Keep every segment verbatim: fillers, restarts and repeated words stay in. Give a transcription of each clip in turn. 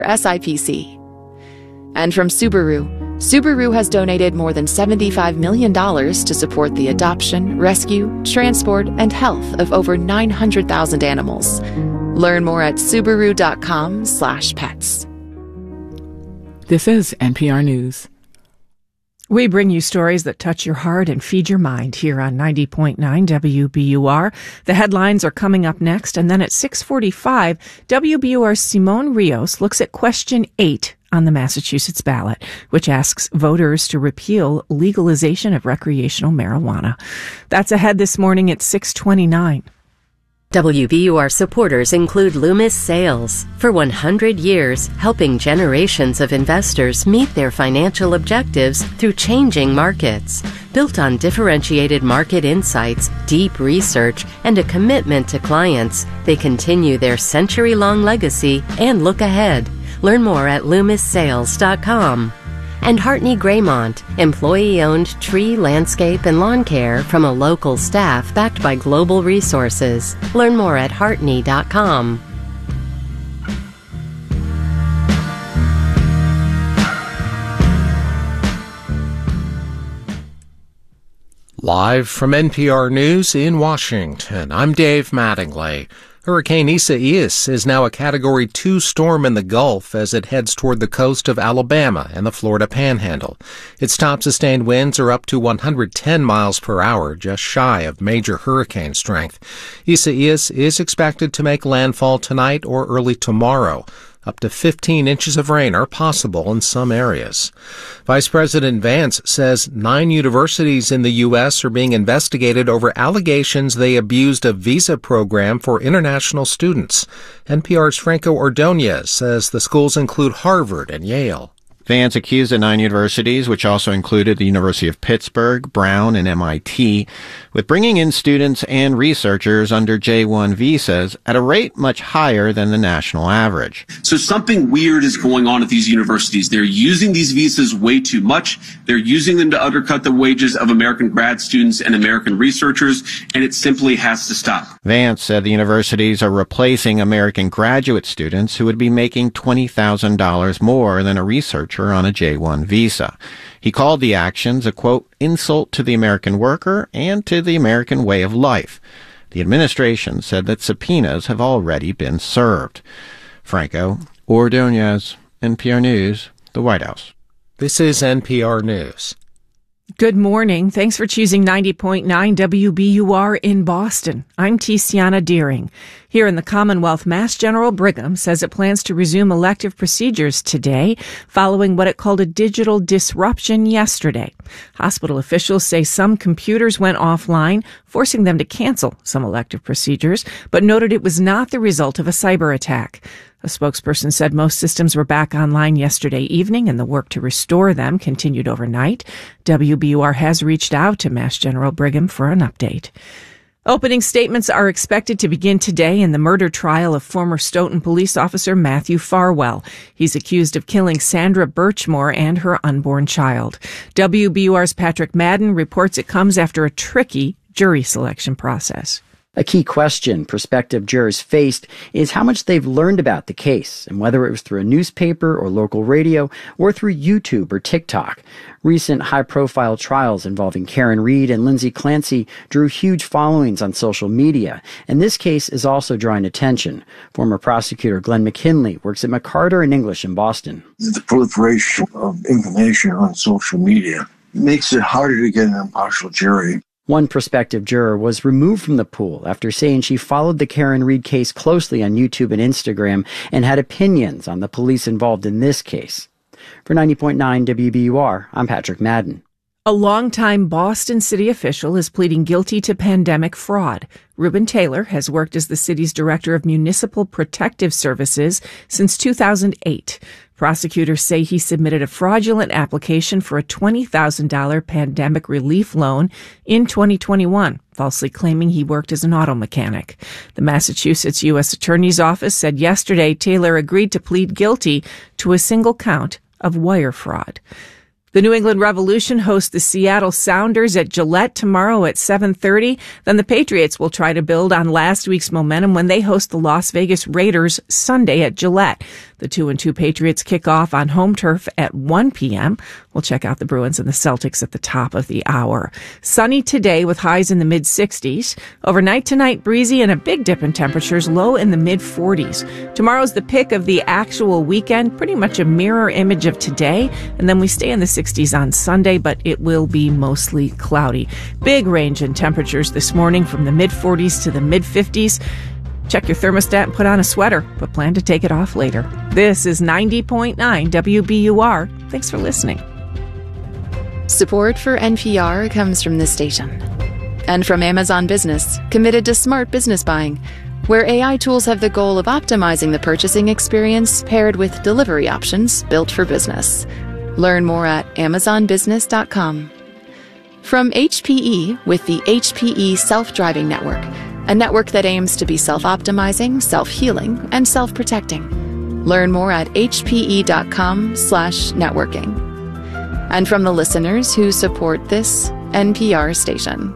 S I P C. And from Subaru, Subaru has donated more than seventy-five million dollars to support the adoption, rescue, transport, and health of over nine hundred thousand animals. Learn more at Subaru dot com slash pets. This is N P R News. We bring you stories that touch your heart and feed your mind here on ninety point nine W B U R. The headlines are coming up next, and then at six forty-five, W B U R's Simone Rios looks at question eight on the Massachusetts ballot, which asks voters to repeal legalization of recreational marijuana. That's ahead this morning at six twenty-nine. W B U R supporters include Loomis Sales. For one hundred years, helping generations of investors meet their financial objectives through changing markets. Built on differentiated market insights, deep research, and a commitment to clients, they continue their century-long legacy and look ahead. Learn more at loomis sales dot com. And Hartney Graymont, employee-owned tree, landscape, and lawn care from a local staff backed by global resources. Learn more at hartney dot com. Live from N P R News in Washington, I'm Dave Mattingly. Hurricane Isaias is now a Category two storm in the Gulf as it heads toward the coast of Alabama and the Florida Panhandle. Its top sustained winds are up to one hundred ten miles per hour, just shy of major hurricane strength. Isaias is expected to make landfall tonight or early tomorrow. Up to fifteen inches of rain are possible in some areas. Vice President Vance says nine universities in the U S are being investigated over allegations they abused a visa program for international students. N P R's Franco Ordonez says the schools include Harvard and Yale. Vance accused the nine universities, which also included the University of Pittsburgh, Brown, and M I T, with bringing in students and researchers under J one visas at a rate much higher than the national average. So something weird is going on at these universities. They're using these visas way too much. They're using them to undercut the wages of American grad students and American researchers, and it simply has to stop. Vance said the universities are replacing American graduate students who would be making twenty thousand dollars more than a researcher on a J one visa. He called the actions a, quote, insult to the American worker and to the American way of life. The administration said that subpoenas have already been served. Franco Ordonez, N P R News, the White House. This is N P R News. Good morning. Thanks for choosing ninety point nine W B U R in Boston. I'm Tiziana Deering. Here in the Commonwealth, Mass General Brigham says it plans to resume elective procedures today, following what it called a digital disruption yesterday. Hospital officials say some computers went offline, forcing them to cancel some elective procedures, but noted it was not the result of a cyber attack. A spokesperson said most systems were back online yesterday evening and the work to restore them continued overnight. W B U R has reached out to Mass General Brigham for an update. Opening statements are expected to begin today in the murder trial of former Stoughton police officer Matthew Farwell. He's accused of killing Sandra Birchmore and her unborn child. W B U R's Patrick Madden reports it comes after a tricky jury selection process. A key question prospective jurors faced is how much they've learned about the case and whether it was through a newspaper or local radio or through YouTube or TikTok. Recent high-profile trials involving Karen Reed and Lindsay Clancy drew huge followings on social media, and this case is also drawing attention. Former prosecutor Glenn McKinley works at McCarter and English in Boston. The proliferation of information on social media makes it harder to get an impartial jury. One prospective juror was removed from the pool after saying she followed the Karen Reed case closely on YouTube and Instagram and had opinions on the police involved in this case. For ninety point nine W B U R, I'm Patrick Madden. A longtime Boston city official is pleading guilty to pandemic fraud. Reuben Taylor has worked as the city's director of municipal protective services since two thousand eight. Prosecutors say he submitted a fraudulent application for a twenty thousand dollars pandemic relief loan in twenty twenty-one, falsely claiming he worked as an auto mechanic. The Massachusetts U S Attorney's Office said yesterday Taylor agreed to plead guilty to a single count of wire fraud. The New England Revolution hosts the Seattle Sounders at Gillette tomorrow at seven thirty. Then the Patriots will try to build on last week's momentum when they host the Las Vegas Raiders Sunday at Gillette. The two and two Patriots kick off on home turf at one p.m. We'll check out the Bruins and the Celtics at the top of the hour. Sunny today with highs in the mid sixties. Overnight tonight, breezy and a big dip in temperatures, low in the mid forties. Tomorrow's the pick of the actual weekend, pretty much a mirror image of today. And then we stay in the sixties on Sunday, but it will be mostly cloudy. Big range in temperatures this morning from the mid forties to the mid fifties. Check your thermostat and put on a sweater, but plan to take it off later. This is ninety point nine W B U R. Thanks for listening. Support for N P R comes from this station and from Amazon Business, committed to smart business buying, where A I tools have the goal of optimizing the purchasing experience paired with delivery options built for business. Learn more at amazon business dot com. From H P E with the H P E Self-Driving Network, a network that aims to be self-optimizing, self-healing, and self-protecting. Learn more at h p e dot com slash networking. And from the listeners who support this N P R station.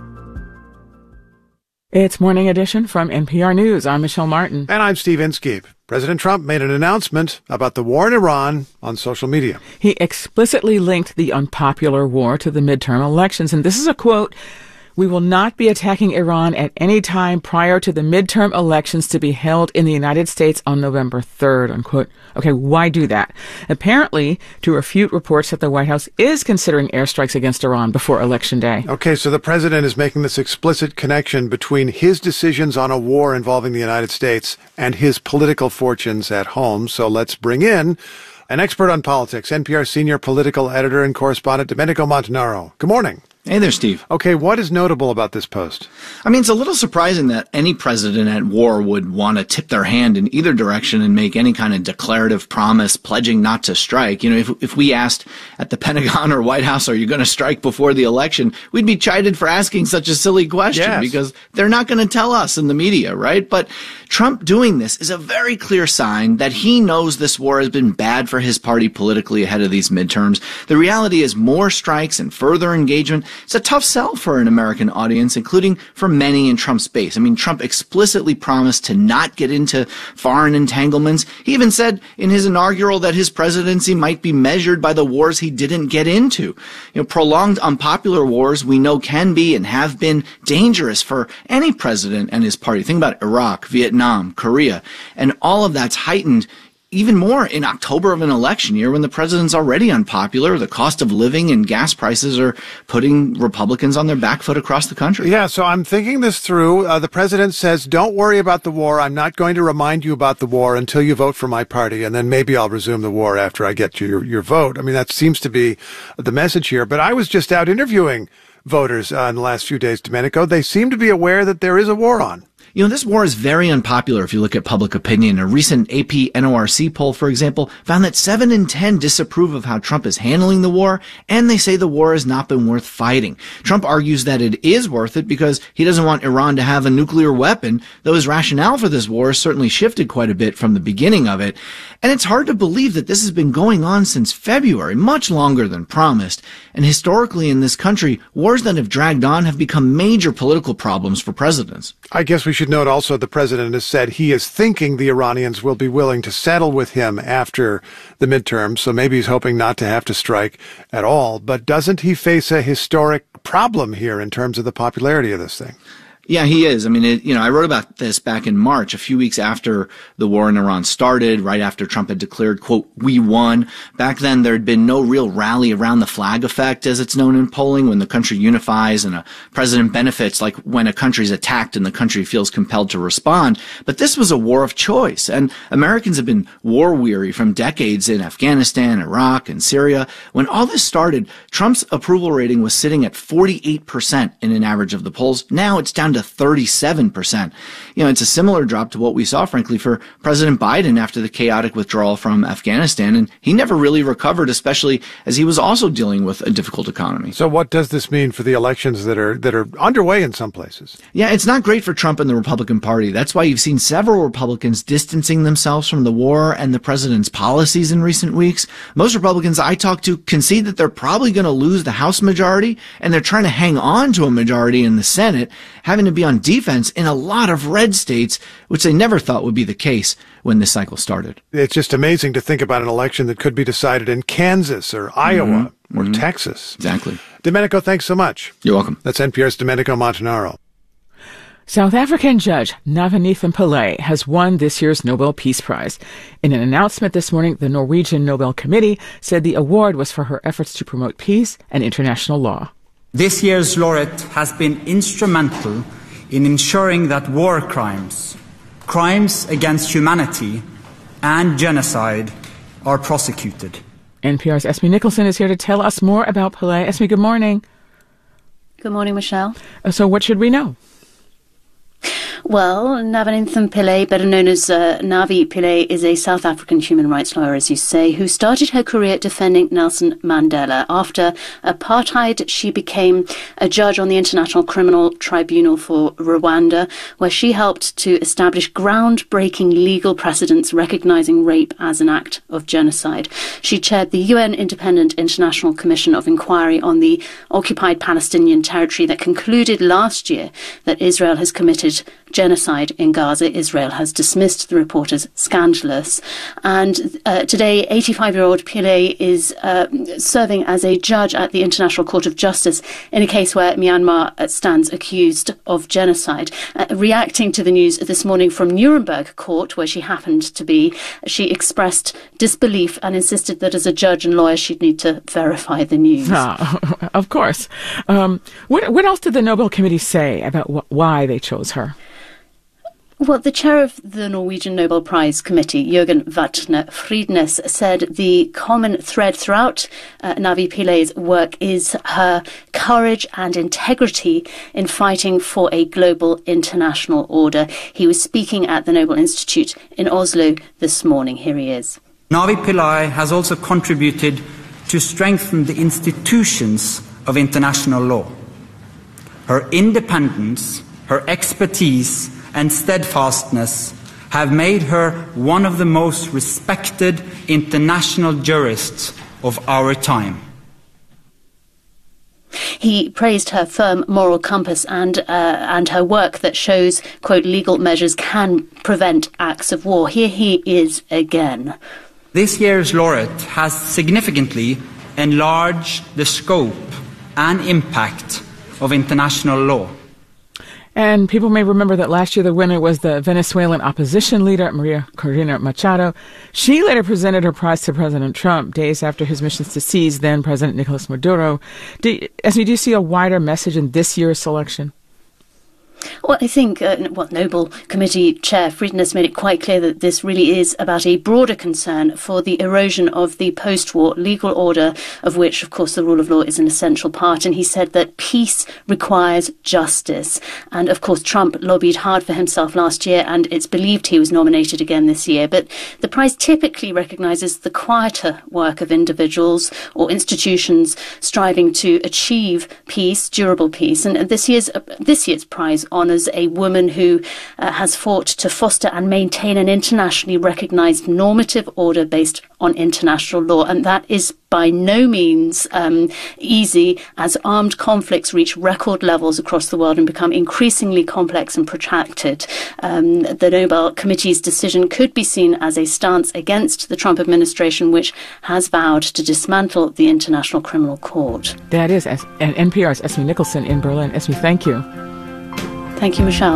It's Morning Edition from N P R News. I'm Michelle Martin. And I'm Steve Inskeep. President Trump made an announcement about the war in Iran on social media. He explicitly linked the unpopular war to the midterm elections, and this is a quote: "We will not be attacking Iran at any time prior to the midterm elections to be held in the United States on November third, unquote. Okay, why do that? Apparently, to refute reports that the White House is considering airstrikes against Iran before Election Day. Okay, so the president is making this explicit connection between his decisions on a war involving the United States and his political fortunes at home. So let's bring in an expert on politics, N P R senior political editor and correspondent, Domenico Montanaro. Good morning. Hey there, Steve. Okay, what is notable about this post? I mean, it's a little surprising that any president at war would want to tip their hand in either direction and make any kind of declarative promise pledging not to strike. You know, if if we asked at the Pentagon or White House, are you going to strike before the election, we'd be chided for asking such a silly question yes. because they're not going to tell us in the media, right? But Trump doing this is a very clear sign that he knows this war has been bad for his party politically ahead of these midterms. The reality is more strikes and further engagement. It's a tough sell for an American audience, including for many in Trump's base. I mean, Trump explicitly promised to not get into foreign entanglements. He even said in his inaugural that his presidency might be measured by the wars he didn't get into. You know, prolonged unpopular wars we know can be and have been dangerous for any president and his party. Think about Iraq, Vietnam, Korea, and all of that's heightened even more in October of an election year when the president's already unpopular. The cost of living and gas prices are putting Republicans on their back foot across the country. Yeah, so I'm thinking this through. Uh, the president says, don't worry about the war. I'm not going to remind you about the war until you vote for my party, and then maybe I'll resume the war after I get your, your vote. I mean, that seems to be the message here. But I was just out interviewing voters uh, in the last few days, Domenico. They seem to be aware that there is a war on. You know, this war is very unpopular if you look at public opinion. A recent A P N O R C poll, for example, found that seven in ten disapprove of how Trump is handling the war, and they say the war has not been worth fighting. Trump argues that it is worth it because he doesn't want Iran to have a nuclear weapon, though his rationale for this war has certainly shifted quite a bit from the beginning of it. And it's hard to believe that this has been going on since February, much longer than promised. And historically in this country, wars that have dragged on have become major political problems for presidents. I guess we should note also the president has said he is thinking the Iranians will be willing to settle with him after the midterms, so maybe he's hoping not to have to strike at all. But doesn't he face a historic problem here in terms of the popularity of this thing? Yeah, he is. I mean, it, you know, I wrote about this back in March, a few weeks after the war in Iran started, right after Trump had declared, quote, we won. Back then, there had been no real rally around the flag effect, as it's known in polling, when the country unifies and a president benefits, like when a country's attacked and the country feels compelled to respond. But this was a war of choice, and Americans have been war-weary from decades in Afghanistan, Iraq, and Syria. When all this started, Trump's approval rating was sitting at forty-eight percent in an average of the polls. Now it's down down to thirty-seven percent. You know, it's a similar drop to what we saw, frankly, for President Biden after the chaotic withdrawal from Afghanistan. And he never really recovered, especially as he was also dealing with a difficult economy. So what does this mean for the elections that are that are underway in some places? Yeah, it's not great for Trump and the Republican Party. That's why you've seen several Republicans distancing themselves from the war and the president's policies in recent weeks. Most Republicans I talk to concede that they're probably going to lose the House majority, and they're trying to hang on to a majority in the Senate, having to be on defense in a lot of red states, which they never thought would be the case when this cycle started. It's just amazing to think about an election that could be decided in Kansas or Iowa mm-hmm. or mm-hmm. Texas. Exactly. Domenico, thanks so much. You're welcome. That's N P R's Domenico Montanaro. South African judge Navanithan Pillay has won this year's Nobel Peace Prize. In an announcement this morning, the Norwegian Nobel Committee said the award was for her efforts to promote peace and international law. This year's laureate has been instrumental in ensuring that war crimes, crimes against humanity, and genocide are prosecuted. N P R's Esme Nicholson is here to tell us more about Pillay. Esme, good morning. Good morning, Michelle. Uh, so what should we know? Well, Navanithan Pillay, better known as uh, Navi Pillay, is a South African human rights lawyer, as you say, who started her career defending Nelson Mandela. After apartheid, she became a judge on the International Criminal Tribunal for Rwanda, where she helped to establish groundbreaking legal precedents recognizing rape as an act of genocide. She chaired the U N Independent International Commission of Inquiry on the occupied Palestinian territory that concluded last year that Israel has committed genocide in Gaza. Israel has dismissed the report as scandalous. And uh, today, eighty-five-year-old Pillay is uh, serving as a judge at the International Court of Justice in a case where Myanmar stands accused of genocide. Uh, reacting to the news this morning from Nuremberg Court, where she happened to be, she expressed disbelief and insisted that as a judge and lawyer, she'd need to verify the news. Ah, of course. Um, what, what else did the Nobel Committee say about wh- why they chose her? Well, the chair of the Norwegian Nobel Prize Committee, Jørgen Vatne Friednes, said the common thread throughout uh, Navi Pillay's work is her courage and integrity in fighting for a global international order. He was speaking at the Nobel Institute in Oslo this morning. Here he is. Navi Pillay has also contributed to strengthen the institutions of international law. Her independence, her expertise, and steadfastness have made her one of the most respected international jurists of our time. He praised her firm moral compass and uh, and her work that shows, quote, legal measures can prevent acts of war. Here he is again. This year's laureate has significantly enlarged the scope and impact of international law. And people may remember that last year the winner was the Venezuelan opposition leader, Maria Corina Machado. She later presented her prize to President Trump days after his missions to seize then President Nicolas Maduro. Do, Esme, do you see a wider message in this year's selection? Well, I think uh, well, Nobel Committee Chair Friednes made it quite clear that this really is about a broader concern for the erosion of the post-war legal order, of which, of course, the rule of law is an essential part. And he said that peace requires justice. And, of course, Trump lobbied hard for himself last year, and it's believed he was nominated again this year. But the prize typically recognises the quieter work of individuals or institutions striving to achieve peace, durable peace. And this year's, uh, this year's prize honours a woman who uh, has fought to foster and maintain an internationally recognised normative order based on international law. And that is by no means um, easy, as armed conflicts reach record levels across the world and become increasingly complex and protracted. Um, the Nobel Committee's decision could be seen as a stance against the Trump administration, which has vowed to dismantle the International Criminal Court. That is N P R's Esme Nicholson in Berlin. Esme, thank you. Thank you, Michelle.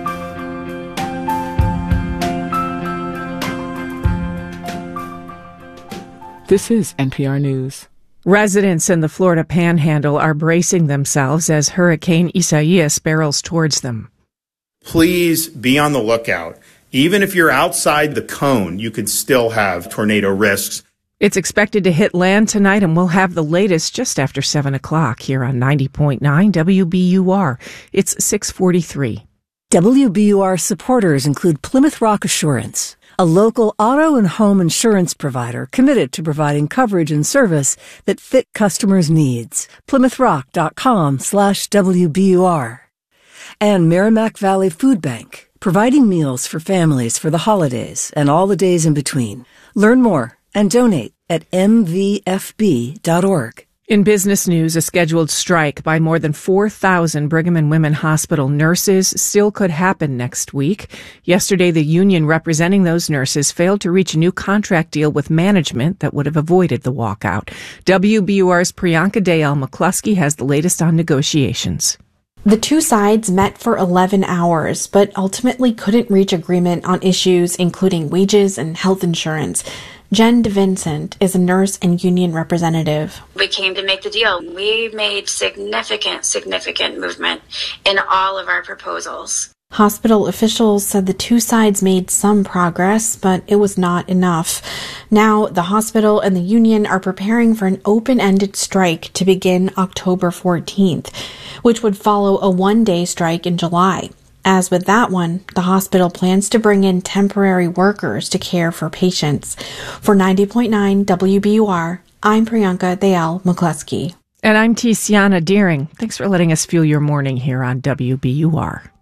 This is N P R News. Residents in the Florida Panhandle are bracing themselves as Hurricane Isaias barrels towards them. Please be on the lookout. Even if you're outside the cone, you could still have tornado risks. It's expected to hit land tonight, and we'll have the latest just after seven o'clock here on ninety point nine W B U R. It's six forty-three. W B U R supporters include Plymouth Rock Assurance, a local auto and home insurance provider committed to providing coverage and service that fit customers' needs. plymouth rock dot com slash W B U R. And Merrimack Valley Food Bank, providing meals for families for the holidays and all the days in between. Learn more and donate at m v f b dot org. In business news, a scheduled strike by more than four thousand Brigham and Women Hospital nurses still could happen next week. Yesterday, the union representing those nurses failed to reach a new contract deal with management that would have avoided the walkout. W B U R's Priyanka Dayal McCluskey has the latest on negotiations. The two sides met for eleven hours, but ultimately couldn't reach agreement on issues including wages and health insurance. Jen DeVincent is a nurse and union representative. We came to make the deal. We made significant, significant movement in all of our proposals. Hospital officials said the two sides made some progress, but it was not enough. Now, the hospital and the union are preparing for an open-ended strike to begin October fourteenth, which would follow a one-day strike in July. As with that one, the hospital plans to bring in temporary workers to care for patients. For ninety point nine W B U R, I'm Priyanka Dayal McCluskey. And I'm Tiziana Deering. Thanks for letting us fuel your morning here on W B U R.